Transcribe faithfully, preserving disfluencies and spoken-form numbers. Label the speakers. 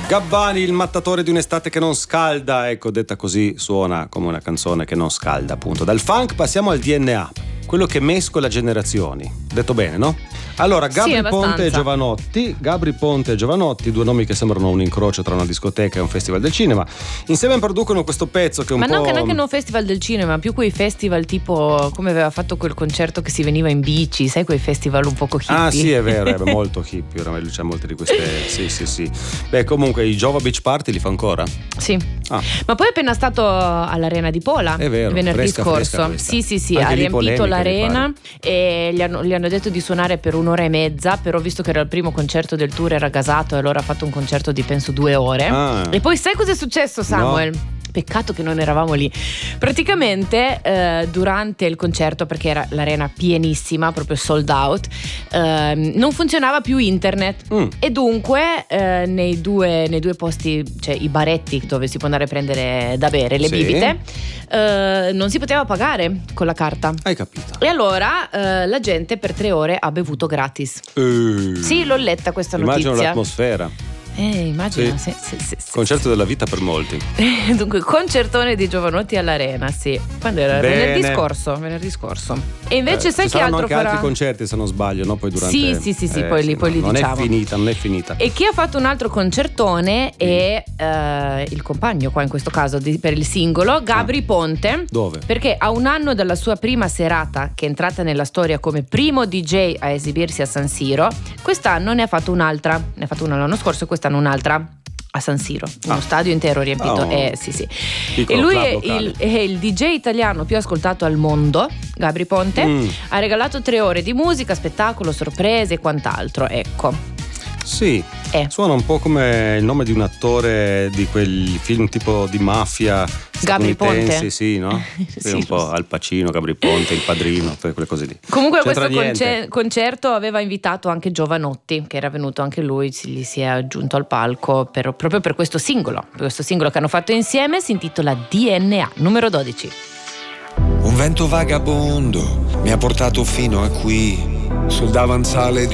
Speaker 1: Gabbani, il mattatore di un'estate che non scalda, ecco, detta così suona come una canzone che non scalda, appunto. Dal funk passiamo al D N A, quello che mescola generazioni. Detto bene, no? Allora, Gabri
Speaker 2: Sì,
Speaker 1: Ponte e Giovanotti, Gabri Ponte e Giovanotti, due nomi che sembrano un incrocio tra una discoteca e un festival del cinema. Insieme producono questo pezzo che è un
Speaker 2: Ma
Speaker 1: po'.
Speaker 2: non che neanche un festival del cinema, più quei festival tipo come aveva fatto quel concerto che si veniva in bici, sai, quei festival un poco hippie.
Speaker 1: Ah sì, è vero, è molto hippie, oramai c'è molte di queste. Sì, sì, sì. Beh, comunque i Jova Beach Party li fa ancora?
Speaker 2: Sì.
Speaker 1: Ah.
Speaker 2: Ma poi è appena stato all'Arena di Pola,
Speaker 1: è vero,
Speaker 2: venerdì
Speaker 1: fresca,
Speaker 2: scorso.
Speaker 1: Fresca
Speaker 2: sì, sì, sì,
Speaker 1: Anche
Speaker 2: ha riempito
Speaker 1: polemiche,
Speaker 2: l'arena e gli hanno, gli hanno detto di suonare per un'ora e mezza, però visto che era il primo concerto del tour era gasato e allora ha fatto un concerto di penso due ore.
Speaker 1: Ah.
Speaker 2: E poi sai cosa è successo, Samuel?
Speaker 1: No.
Speaker 2: Peccato che non eravamo lì. Praticamente eh, durante il concerto, perché era l'arena pienissima, proprio sold out, eh, non funzionava più internet
Speaker 1: mm.
Speaker 2: e dunque eh, nei, due, nei due posti, cioè i baretti dove si può andare a prendere da bere, le
Speaker 1: sì.
Speaker 2: bibite, eh, non si poteva pagare con la carta.
Speaker 1: Hai capito.
Speaker 2: E allora eh, la gente per tre ore ha bevuto gratis.
Speaker 1: Uh.
Speaker 2: Sì, l'ho letta questa
Speaker 1: Immagino
Speaker 2: notizia.
Speaker 1: l'atmosfera.
Speaker 2: Eh, immagino,
Speaker 1: sì.
Speaker 2: sì, sì, sì, sì,
Speaker 1: concerto
Speaker 2: sì.
Speaker 1: della vita per molti.
Speaker 2: Dunque, concertone di Giovanotti all'Arena, sì. Quando era?
Speaker 1: Bene.
Speaker 2: Venerdì scorso, venerdì scorso. E invece
Speaker 1: eh,
Speaker 2: sai
Speaker 1: ci
Speaker 2: che altro
Speaker 1: anche
Speaker 2: farà?
Speaker 1: altri concerti, se non sbaglio, no? Poi durante.
Speaker 2: Sì, sì, sì, sì,
Speaker 1: eh,
Speaker 2: poi
Speaker 1: sì,
Speaker 2: li, poi
Speaker 1: no,
Speaker 2: li
Speaker 1: non
Speaker 2: diciamo.
Speaker 1: Non è finita, non è finita.
Speaker 2: E chi ha fatto un altro concertone sì. è eh, il compagno, qua in questo caso, di, per il singolo, Gabri ah. Ponte.
Speaker 1: Dove?
Speaker 2: Perché a un anno dalla sua prima serata, che è entrata nella storia come primo D J a esibirsi a San Siro, quest'anno ne ha fatto un'altra. Ne ha fatto una l'anno scorso e quest'anno un'altra. A San Siro, uno ah. stadio intero riempito.
Speaker 1: Oh.
Speaker 2: Eh, sì, sì. E lui è il, è il D J italiano più ascoltato al mondo, Gabri Ponte. Mm. Ha regalato tre ore di musica, spettacolo, sorprese e quant'altro. Ecco.
Speaker 1: Sì,
Speaker 2: eh.
Speaker 1: suona un po' come il nome di un attore di quel film tipo di mafia
Speaker 2: Gabri Ponte.
Speaker 1: Sì, no?
Speaker 2: sì,
Speaker 1: un po' Al Pacino, Gabri Ponte, Il Padrino, quelle cose lì.
Speaker 2: Comunque
Speaker 1: C'entra
Speaker 2: questo
Speaker 1: concer-
Speaker 2: concerto aveva invitato anche Giovanotti, che era venuto anche lui, gli si è aggiunto al palco per, proprio per questo singolo. Per questo singolo che hanno fatto insieme si intitola D N A, numero dodici.
Speaker 3: Un vento vagabondo mi ha portato fino a qui, sul davanzale di